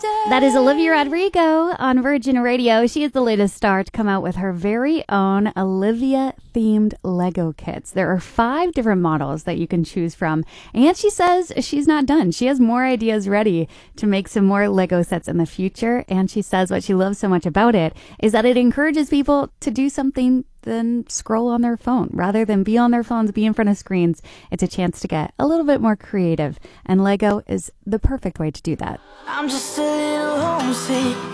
That is Olivia Rodrigo on Virgin Radio. She is the latest star to come out with her very own Olivia-themed Lego kits. There are 5 different models that you can choose from. And she says she's not done. She has more ideas ready to make some more Lego sets in the future. And she says what she loves so much about it is that it encourages people to do something than scroll on their phone. Rather than be on their phones, be in front of screens, it's a chance to get a little bit more creative. And Lego is the perfect way to do that. I'm just a little homesick.